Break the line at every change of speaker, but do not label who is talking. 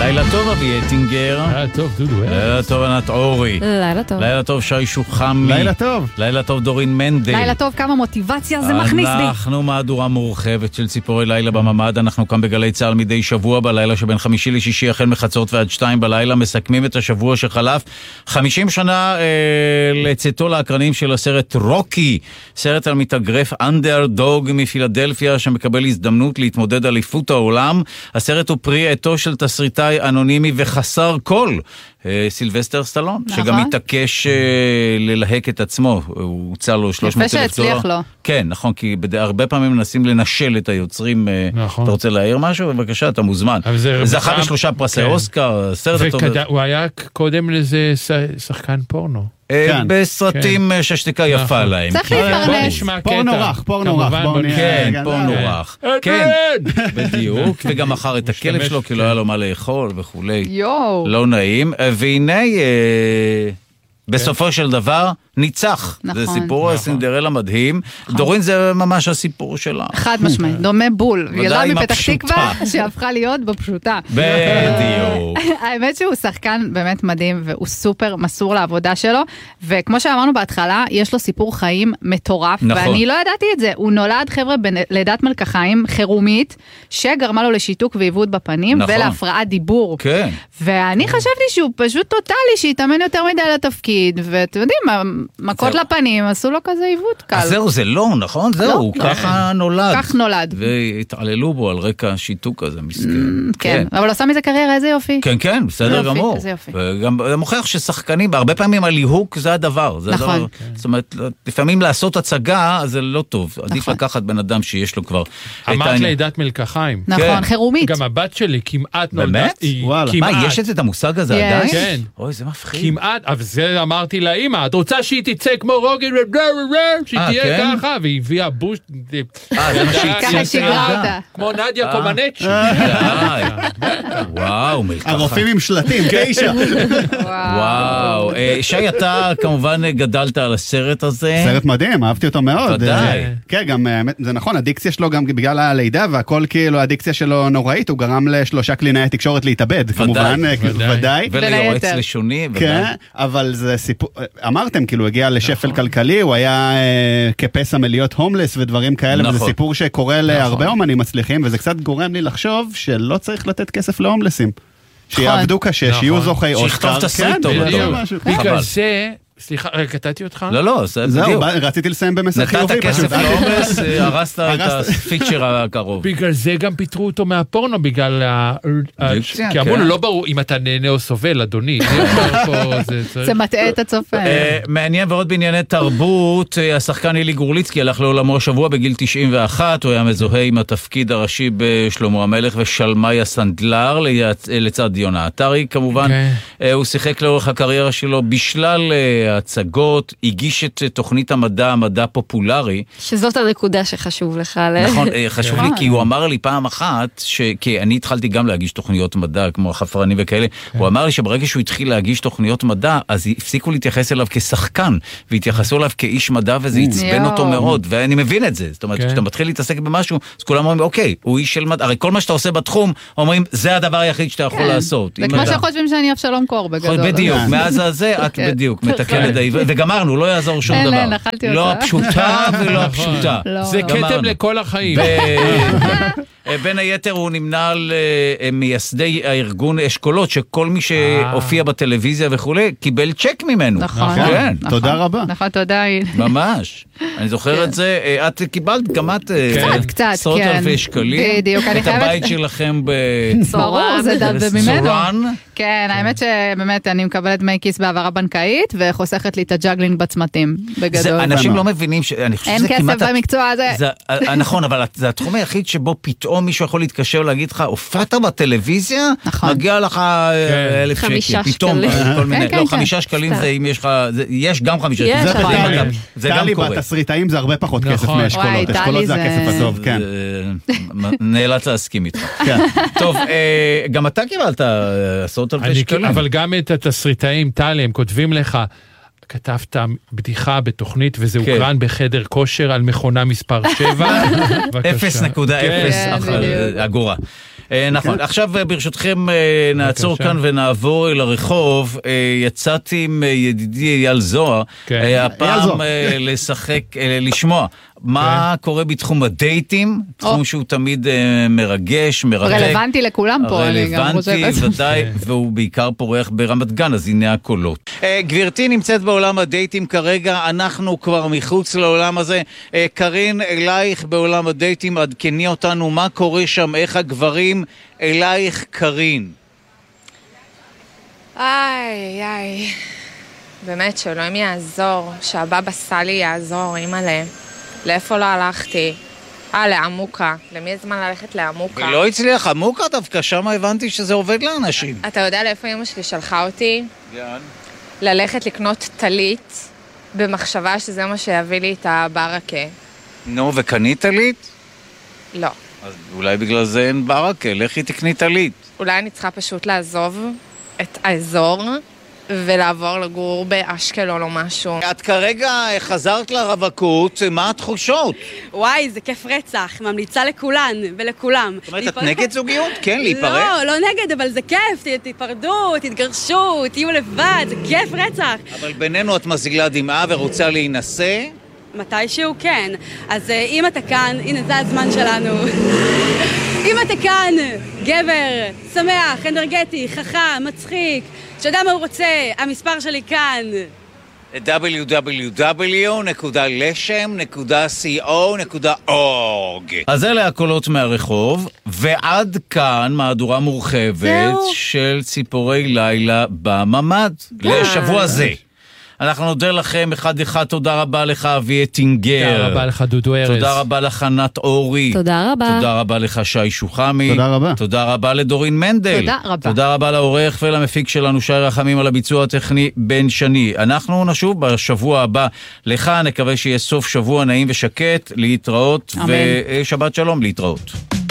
לילה טוב אבי אטינגר.
לילה טוב דודו.
לילה טוב ענת אורי.
לילה טוב.
לילה טוב שי שוחמי.
לילה טוב.
לילה טוב דורין מנדל.
לילה טוב, כמה מוטיבציה זה מכניס בי.
אנחנו מהדורה מורחבת של ציפורי לילה בממד. אנחנו כאן בגלי צהל מדי שבוע בלילה שבין חמישי לשישי החל מחצות ועד 2 בלילה. מסכמים את השבוע שחלף. 50 שנה לצאתו לאקרנים של הסרט רוקי, סרט על מתאגרף אנדרדוג מפילדלפיה שמקבל הזדמנות להתמודד אליפות העולם. הסרט הוא פרי עטו של תסריטאי אנונימי וחסר קול, סילבסטר סטלון, שגם מתעקש ללהק את עצמו. הוא הוצא לו 300,000 דולר.
יפה שהצליח לו.
כן, נכון, כי הרבה פעמים מנסים לנשל את היוצרים. אתה רוצה להעיר משהו? בבקשה, אתה מוזמן. זכה ב3 פרסי אוסקר, סרט הטוב.
הוא היה קודם לזה שחקן פורנו.
בסרטים שהשתיקה יפה להם.
צריך להתפרנס.
פורנו רך, פורנו רך.
כן, פורנו רך. כן, בדיוק. וגם מכר את הכלב שלו, כי לא היה לו מה לאכול וכולי. לא נעים. והנה, בסופו של דבר, ניצח. זה סיפור סינדרלה מדהים. דורין זה ממש הסיפור שלה.
חד משמעי, דומה בול. ילדה מפתח תקווה שהפכה להיות בפשוטה.
בדיוק.
האמת שהוא שחקן באמת מדהים, והוא סופר מסור לעבודה שלו, וכמו שאמרנו בהתחלה, יש לו סיפור חיים מטורף, ואני לא ידעתי את זה. הוא נולד, חבר'ה, בלידת מלקחיים חירומית, שגרמה לו לשיתוק ועיוות בפנים, ולהפרעת דיבור.
כן.
ואני חשבתי שהוא פשוט טוטלי, שהתאמן יותר מדי לתפקיד, ואתם יודעים, מכות לפנים, עשו לו כזה עיוות קל.
אז זהו, זה לא, נכון? זהו, ככה נולד.
כך נולד.
והתעללו בו על רקע שיתוק הזה, מסכן.
כן, אבל עושה מזה קריירה, איזה יופי.
כן, כן, בסדר גמור. וגם זה מוכיח ששחקנים, הרבה פעמים הליהוק זה הדבר.
נכון.
זאת אומרת, לפעמים לעשות הצגה, זה לא טוב. עדיף לקחת בן אדם שיש לו כבר...
אמרת לידת מלקחיים.
נכון, חירומית.
גם הבת שלי כמעט נולדה.
באמת? מה, יש את המושג הזה עדיין?
כן.
אוי, זה מפחיד.
כמעט, אבל זה אמרתי לאמא, את רוצה שהיא תצא כמו רוגן, שהיא תהיה ככה, והיא הביאה בוש...
ככה שיגרה אותה.
כמו נדיה קומנץ'.
וואו, מלקחיים.
הרופאים עם שלטים, 9.
וואו. שי, אתה כמובן גדלת על הסרט הזה.
סרט מדהים, אהבתי אותו מאוד.
ודאי.
כן, גם, זה נכון, הדיקציה שלו גם בגלל הלידה, והכל כאילו, הדיקציה שלו נוראית, הוא גרם ל3 קלינאי תקשורת להתאבד, כמובן, ודאי.
וליועץ לשוני, ודאי.
כן, אבל זה סיפור, אמרתם, כאילו, הגיע לשפל כלכלי, הוא היה כפסע מלהיות הומלס ודברים כאלה, וזה סיפור שקורה להרבה אומנים מצליחים, וזה קצת גורם לי לחשוב שלא צריך לתת כסף להומלסים. שיעבדו קשה, שיהיו זוכי אוסקר.
שיכתוב תסריט טוב.
בגלל זה... סליחה, קטעתי אותך?
לא, זה בדיוק.
רציתי לסיים במסר חיובי.
נתת כסף להומלס, הרסת את הפיצ'ר הקרוב.
בגלל זה גם פיתרו אותו מהפורנו, בגלל... כי אמרו לו, לא ברור אם אתה נהנה או סובל, אדוני.
זה מטעה את הצופה.
מעניין, ועוד בענייני תרבות, השחקן אילי גורליצקי הלך לעולמו השבוע בגיל 91, הוא היה מזוהה עם התפקיד הראשי בשלמה המלך ושלמי הסנדלר, לצד יונה עטרי כמובן. הוא שיחק לאורך הקריירה שלו בשלל הצגות, הגיש את תוכנית המדע פופולרי.
שזאת הנקודה שחשוב לך.
נכון, חשוב לי, כי הוא אמר לי פעם אחת, כי אני התחלתי גם להגיש תוכניות מדע, כמו החפרנים וכאלה, הוא אמר לי שברגע שהוא התחיל להגיש תוכניות מדע, אז הפסיקו להתייחס אליו כשחקן, והתייחסו אליו כאיש מדע, וזה עצבן אותו מאוד, ואני מבין את זה. זאת אומרת, כשאתה מתחיל להתעסק במשהו, אז כולם אומרים, אוקיי, הוא איש של מדע, הרי כל מה שאתה עושה בתחום, אומרים, זה הדבר היחיד שאתה יכול לעשות.
זה כמו שחושבים שאני אבשלום קור בגדול.
בדיוק, מאז הזה, את בדיוק מתקנת וגמרנו, לא יעזור שום דבר. לא הפשוטה ולא הפשוטה.
זה כתם לכל החיים.
בין היתר הוא נמנה על מייסדי הארגון אשכולות, שכל מי שהופיע בטלוויזיה וכו' קיבל צ'ק ממנו.
נכון.
תודה רבה.
נכון, תודה.
ממש. אני זוכר את זה, את קיבלת גם את עשרות אלפי שקלים.
בדיוק.
את הבית שלכם
ברור, זה ממנו.
צורן.
כן, האמת שבאמת אני מקבלת דמי כיס בעברה בנקאית, וחוסכת לי את הג'אגלינג בצמתים, בגדול.
אנשים לא מבינים,
אין כסף במקצוע הזה.
נכון, אבל זה התחום היחיד שבו פתאום מישהו יכול להתקשר ולהגיד לך, הופעת בטלוויזיה, מגיע לך 1,000 שקל, פתאום, כל מיני, לא, 5 שקלים זה אם יש לך, יש גם 5 שקלים, זה גם קורה.
בתסריטאים זה הרבה פחות כסף מאשכולות, אשכולות זה הכסף הטוב, כן.
נאלץ להסכים איתך. טוב, גם אתה קיבלת עשרות אלפי שקלים.
אבל גם את התסריטאים, טלי, הם כותבים לך, כתבת בדיחה בתוכנית, וזה הוקרן בחדר כושר על מכונה מספר 7.
0.0 אגורה. נכון, עכשיו ברשותכם נעצור כאן ונעבור אל הרחוב. יצאתי עם ידידי אייל זוהר, הפעם לשמוע מה קורה בתחום הדייטים, תחום שהוא תמיד מרגש, מרתק.
רלוונטי לכולם פה, אני גם חושבת.
רלוונטי, ודאי, והוא בעיקר פורח ברמת גן, אז הנה הקולות. גברתי נמצאת בעולם הדייטים כרגע, אנחנו כבר מחוץ לעולם הזה. קרין, אלייך בעולם הדייטים, עדכני אותנו, מה קורה שם, איך הגברים, אלייך קרין.
איי, באמת שאלוהים יעזור, שהבבא סאלי יעזור, אימא'לה. לאיפה לא הלכתי? לעמוקה. למי הזמן ללכת לעמוקה?
ולא הצליח, עמוקה דווקא, שם הבנתי שזה עובד לאנשים.
אתה יודע לאיפה אמא שלי שלחה אותי? ללכת לקנות טלית, במחשבה שזה מה שיביא לי את הברקה.
נו, וקנית טלית?
לא.
אז אולי בגלל זה אין ברקה, לכי תקני טלית.
אולי אני צריכה פשוט לעזוב את האזור ולעבור לגור באשקלון או משהו.
את כרגע חזרת לרווקות, מה התחושות?
וואי, זה כיף רצח, ממליצה לכולן ולכולם.
זאת אומרת, את נגד זוגיות? כן, להיפרד?
לא נגד, אבל זה כיף, תיפרדו, תתגרשו, תהיו לבד, זה כיף רצח.
אבל בינינו את מזילה דמעה ורוצה להינשא?
מתישהו כן. אז אם אתה כאן, הנה זה הזמן שלנו. אם אתה כאן, גבר, שמח, אנרגטי, חכם, מצחיק, שיודע מה הוא רוצה, המספר שלי כאן.
www.leshem.co.org. אז אלה הקולות מהרחוב, ועד כאן מהדורה מורחבת של ציפורי לילה בממד לשבוע זה. אנחנו נודה לכם אחד, תודה רבה לך אבי אטינגר.
תודה רבה לך דודו ארז.
תודה רבה לך ענת אורי.
תודה רבה.
תודה רבה לך שי שוחמי.
תודה רבה.
תודה רבה לדורין מנדל.
תודה רבה.
תודה רבה לעורך ולמפיק שלנו שי רחמים על הביצוע הטכני בן שני. אנחנו נשוב בשבוע הבא. לך נקווה שיהיה סוף שבוע נעים ושקט, להתראות. ושבת שלום, להתראות.